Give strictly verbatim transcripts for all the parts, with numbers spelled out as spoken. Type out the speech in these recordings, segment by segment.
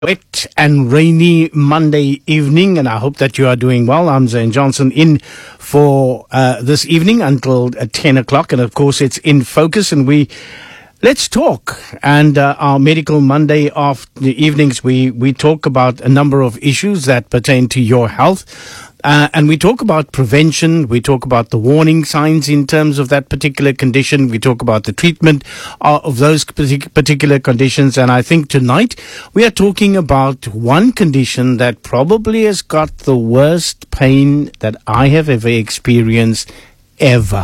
Wet and rainy Monday evening, and I hope that you are doing well. I'm Zane Johnson in for uh, this evening until uh, ten o'clock, and of course it's In Focus, and we let's talk. And uh, our Medical Monday after evenings, we we talk about a number of issues that pertain to your health. Uh, and we talk about prevention, we talk about the warning signs in terms of that particular condition, we talk about the treatment uh, of those partic- particular conditions, and I think tonight we are talking about one condition that probably has got the worst pain that I have ever experienced ever.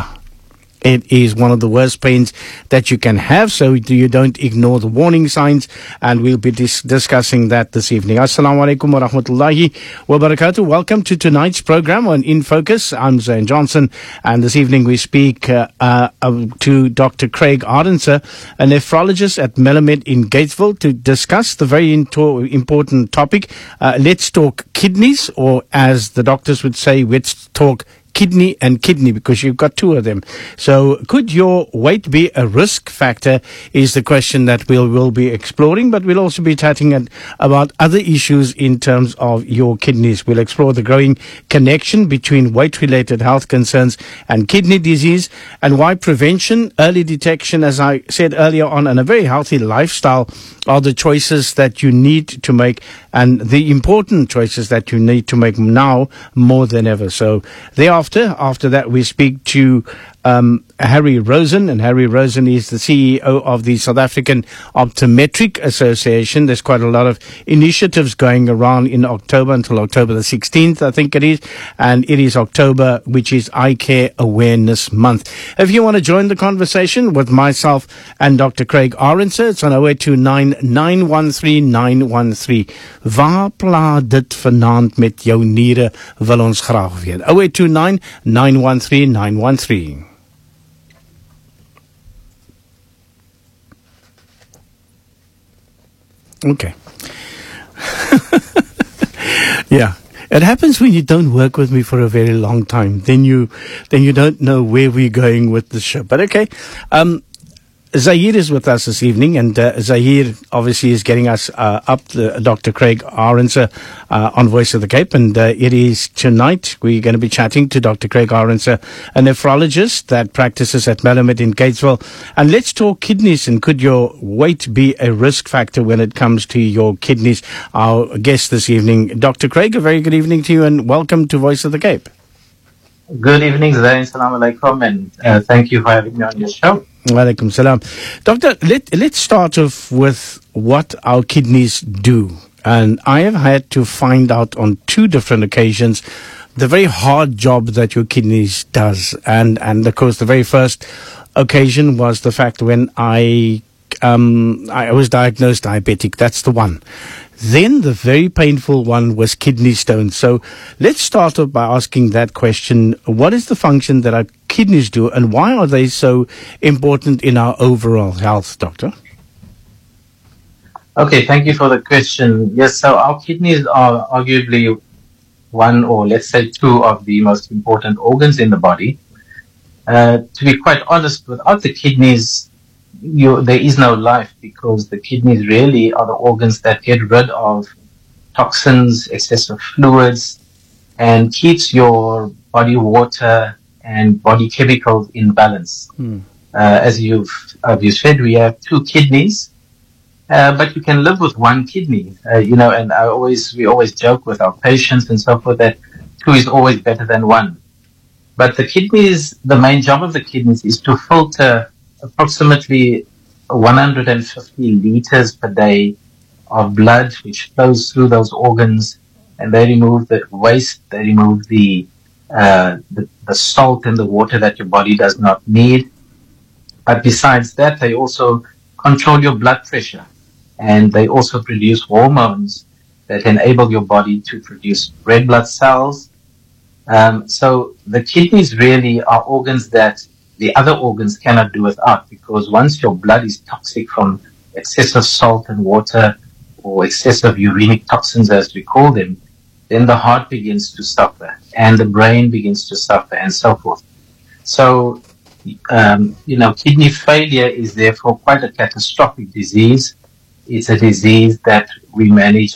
It is one of the worst pains that you can have, so you don't ignore the warning signs, and we'll be dis- discussing that this evening. Assalamu alaikum wa rahmatullahi wa barakatuh. Welcome to tonight's program on In Focus. I'm Zane Johnson, and this evening we speak uh, uh, uh, to Doctor Craig Arendse, a nephrologist at Melamed in Gatesville, to discuss the very into- important topic. Uh, let's talk kidneys, or as the doctors would say, let's talk kidney and kidney, because you've got two of them. So could your weight be a risk factor is the question that we'll, we'll be exploring, but we'll also be chatting at, about other issues in terms of your kidneys. We'll explore the growing connection between weight-related health concerns and kidney disease, and why prevention, early detection, as I said earlier on, and a very healthy lifestyle are the choices that you need to make, and the important choices that you need to make now more than ever. So thereafter, after that, we speak to um, Harry Rosen, and Harry Rosen is the C E O of the South African Optometric Association. There's quite a lot of initiatives going around in October until October the sixteenth, I think it is, and it is October, which is Eye Care Awareness Month. If you want to join the conversation with myself and Doctor Craig Arendse, it's on zero eight two nine, nine one three, nine one three. Waar pla dit vanaand met jou niere, wil ons graag weet. zero eight two nine, nine one three, nine one three. Okay. Yeah. It happens when you don't work with me for a very long time. Then you, then you don't know where we're going with the show. But okay. Um, Zahir is with us this evening, and uh, Zahir obviously is getting us uh, up to Doctor Craig Arendse uh, on Voice of the Cape, and uh, it is tonight we're going to be chatting to Doctor Craig Arendse, a nephrologist that practices at Melamed in Gatesville. And let's talk kidneys, and could your weight be a risk factor when it comes to your kidneys? Our guest this evening, Doctor Craig, a very good evening to you, and welcome to Voice of the Cape. Good evening, Zain. Assalamu alaikum, and uh, thank you for having me on your show. Walaikum salam. Doctor, let, let's start off with what our kidneys do. And I have had to find out on two different occasions the very hard job that your kidneys does. And, and of course, the very first occasion was the fact when I, um, I was diagnosed diabetic. That's the one. Then the very painful one was kidney stones. So let's start off by asking that question. What is the function that our kidneys do, and why are they so important in our overall health, doctor? Okay, thank you for the question. Yes, so our kidneys are arguably one, or let's say two, of the most important organs in the body. Uh, to be quite honest, without the kidneys, You, there is no life, because the kidneys really are the organs that get rid of toxins, excessive fluids, and keeps your body water and body chemicals in balance. Hmm. Uh, as you've, as you said, we have two kidneys, uh, but you can live with one kidney. Uh, you know, and I always, we always joke with our patients and so forth that two is always better than one. But the kidneys, the main job of the kidneys is to filter approximately one hundred fifty liters per day of blood, which flows through those organs, and they remove the waste, they remove the, uh, the the salt and the water that your body does not need. But besides that, they also control your blood pressure, and they also produce hormones that enable your body to produce red blood cells. Um, so the kidneys really are organs that the other organs cannot do without, because once your blood is toxic from excessive salt and water, or excessive urinic toxins as we call them, then the heart begins to suffer, and the brain begins to suffer, and so forth. So, um, you know, kidney failure is therefore quite a catastrophic disease. It's a disease that we manage